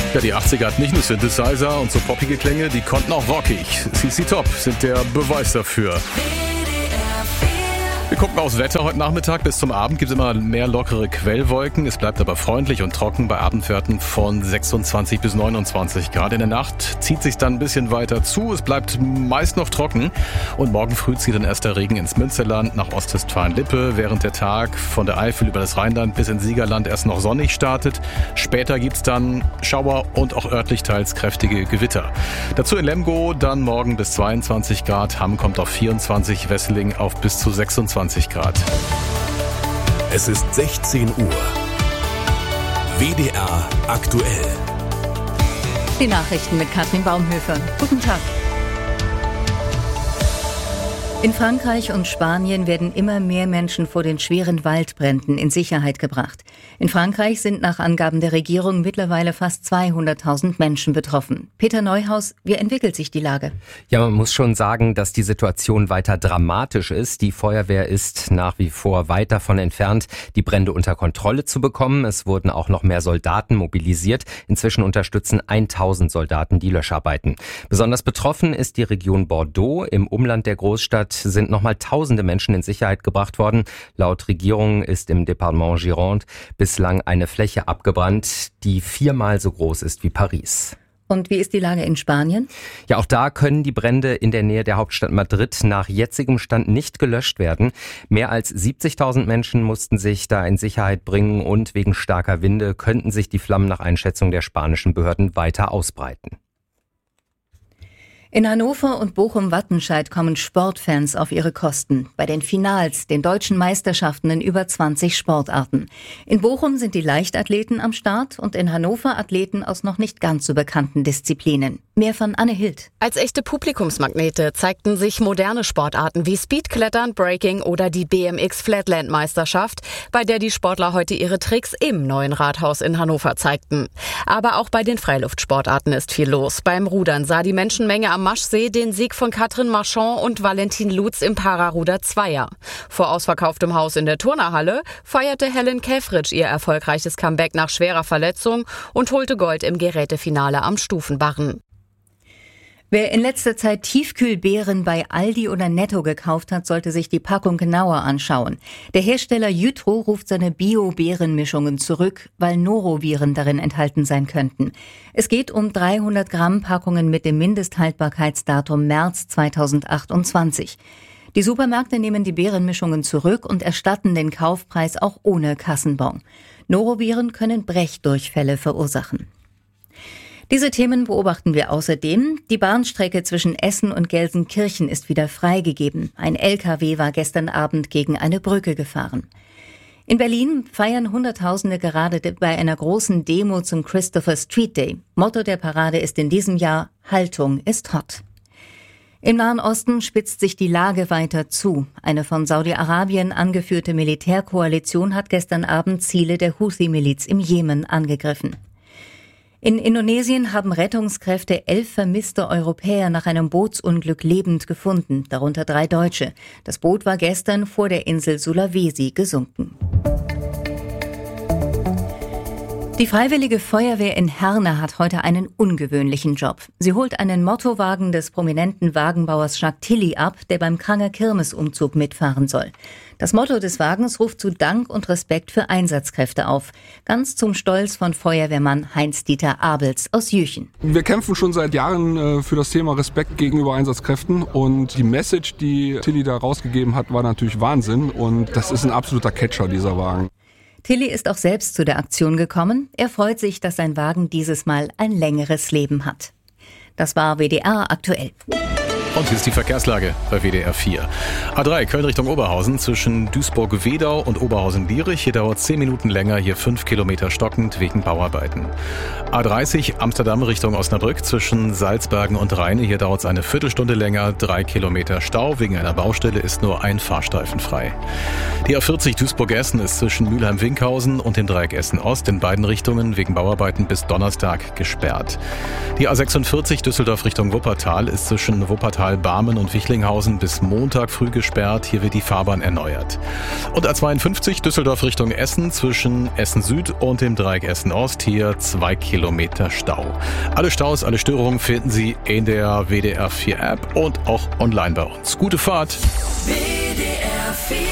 Ja, die 80er hat nicht nur Synthesizer und so poppige Klänge, die konnten auch rockig. CC Top sind der Beweis dafür. Wir gucken aufs Wetter heute Nachmittag. Bis zum Abend gibt es immer mehr lockere Quellwolken. Es bleibt aber freundlich und trocken bei Abendwerten von 26 bis 29 Grad. In der Nacht zieht sich dann ein bisschen weiter zu. Es bleibt meist noch trocken. Und morgen früh zieht dann erst der Regen ins Münsterland nach Ostwestfalen-Lippe, während der Tag von der Eifel über das Rheinland bis ins Siegerland erst noch sonnig startet. Später gibt's dann Schauer und auch örtlich teils kräftige Gewitter. Dazu in Lemgo dann morgen bis 22 Grad. Hamm kommt auf 24, Wesseling auf bis zu 26 Grad. Es ist 16 Uhr. WDR aktuell. Die Nachrichten mit Katrin Baumhöfer. Guten Tag. In Frankreich und Spanien werden immer mehr Menschen vor den schweren Waldbränden in Sicherheit gebracht. In Frankreich sind nach Angaben der Regierung mittlerweile fast 200.000 Menschen betroffen. Peter Neuhaus, wie entwickelt sich die Lage? Ja, man muss schon sagen, dass die Situation weiter dramatisch ist. Die Feuerwehr ist nach wie vor weit davon entfernt, die Brände unter Kontrolle zu bekommen. Es wurden auch noch mehr Soldaten mobilisiert. Inzwischen unterstützen 1000 Soldaten die Löscharbeiten. Besonders betroffen ist die Region Bordeaux. Im Umland der Großstadt sind nochmal tausende Menschen in Sicherheit gebracht worden. Laut Regierung ist im Departement Gironde bislang eine Fläche abgebrannt, die 4-mal so groß ist wie Paris. Und wie ist die Lage in Spanien? Ja, auch da können die Brände in der Nähe der Hauptstadt Madrid nach jetzigem Stand nicht gelöscht werden. Mehr als 70.000 Menschen mussten sich da in Sicherheit bringen und wegen starker Winde könnten sich die Flammen nach Einschätzung der spanischen Behörden weiter ausbreiten. In Hannover und Bochum-Wattenscheid kommen Sportfans auf ihre Kosten. Bei den Finals, den deutschen Meisterschaften in über 20 Sportarten. In Bochum sind die Leichtathleten am Start und in Hannover Athleten aus noch nicht ganz so bekannten Disziplinen. Mehr von Anne Hild. Als echte Publikumsmagnete zeigten sich moderne Sportarten wie Speedklettern, Breaking oder die BMX Flatland-Meisterschaft, bei der die Sportler heute ihre Tricks im neuen Rathaus in Hannover zeigten. Aber auch bei den Freiluftsportarten ist viel los. Beim Rudern sah die Menschenmenge am Maschsee den Sieg von Katrin Marchand und Valentin Lutz im Pararuder Zweier. Vor ausverkauftem Haus in der Turnerhalle feierte Helen Käfritsch ihr erfolgreiches Comeback nach schwerer Verletzung und holte Gold im Gerätefinale am Stufenbarren. Wer in letzter Zeit Tiefkühlbeeren bei Aldi oder Netto gekauft hat, sollte sich die Packung genauer anschauen. Der Hersteller Jytro ruft seine Bio-Beerenmischungen zurück, weil Noroviren darin enthalten sein könnten. Es geht um 300 Gramm Packungen mit dem Mindesthaltbarkeitsdatum März 2028. Die Supermärkte nehmen die Beerenmischungen zurück und erstatten den Kaufpreis auch ohne Kassenbon. Noroviren können Brechdurchfälle verursachen. Diese Themen beobachten wir außerdem. Die Bahnstrecke zwischen Essen und Gelsenkirchen ist wieder freigegeben. Ein LKW war gestern Abend gegen eine Brücke gefahren. In Berlin feiern Hunderttausende gerade bei einer großen Demo zum Christopher Street Day. Motto der Parade ist in diesem Jahr: Haltung ist hot. Im Nahen Osten spitzt sich die Lage weiter zu. Eine von Saudi-Arabien angeführte Militärkoalition hat gestern Abend Ziele der Houthi-Miliz im Jemen angegriffen. In Indonesien haben Rettungskräfte 11 vermisste Europäer nach einem Bootsunglück lebend gefunden, darunter 3 Deutsche. Das Boot war gestern vor der Insel Sulawesi gesunken. Die Freiwillige Feuerwehr in Herne hat heute einen ungewöhnlichen Job. Sie holt einen Mottowagen des prominenten Wagenbauers Jacques Tilly ab, der beim Kranger Kirmesumzug mitfahren soll. Das Motto des Wagens ruft zu Dank und Respekt für Einsatzkräfte auf. Ganz zum Stolz von Feuerwehrmann Heinz-Dieter Abels aus Jüchen. Wir kämpfen schon seit Jahren für das Thema Respekt gegenüber Einsatzkräften. Und die Message, die Tilly da rausgegeben hat, war natürlich Wahnsinn. Und das ist ein absoluter Catcher, dieser Wagen. Tilly ist auch selbst zu der Aktion gekommen. Er freut sich, dass sein Wagen dieses Mal ein längeres Leben hat. Das war WDR aktuell. Und hier ist die Verkehrslage bei WDR 4. A3 Köln Richtung Oberhausen zwischen Duisburg-Wedau und Oberhausen-Lierich. Hier dauert 10 Minuten länger, hier 5 Kilometer stockend wegen Bauarbeiten. A30 Amsterdam Richtung Osnabrück zwischen Salzbergen und Rheine. Hier dauert es eine Viertelstunde länger, 3 Kilometer Stau. Wegen einer Baustelle ist nur ein Fahrstreifen frei. Die A40 Duisburg-Essen ist zwischen Mülheim-Winkhausen und dem Dreieck Essen-Ost in beiden Richtungen wegen Bauarbeiten bis Donnerstag gesperrt. Die A46 Düsseldorf Richtung Wuppertal ist zwischen Wuppertal Stadtteil Barmen und Wichlinghausen bis Montag früh gesperrt. Hier wird die Fahrbahn erneuert. Und A52 Düsseldorf Richtung Essen zwischen Essen Süd und dem Dreieck Essen Ost. Hier 2 Kilometer Stau. Alle Staus, alle Störungen finden Sie in der WDR 4 App und auch online bei uns. Gute Fahrt. WDR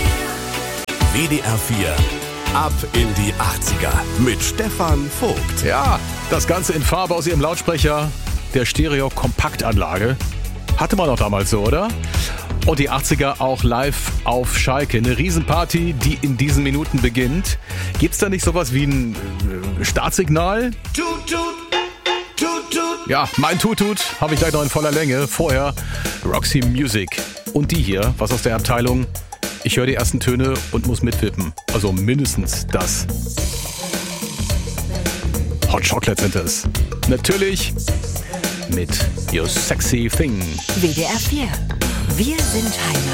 4 ab in die 80er mit Stefan Vogt. Ja, das Ganze in Farbe aus Ihrem Lautsprecher der Stereo-Kompaktanlage. Hatte man doch damals so, oder? Und die 80er auch live auf Schalke. Eine Riesenparty, die in diesen Minuten beginnt. Gibt's da nicht sowas wie ein Startsignal? Tut, tut, tut, tut. Ja, mein Tutut habe ich gleich noch in voller Länge. Vorher Roxy Music. Und die hier, was aus der Abteilung? Ich höre die ersten Töne und muss mitwippen. Also mindestens das. Hot Chocolate sind es. Natürlich mit Your Sexy Thing. WDR 4. Wir sind Heimat.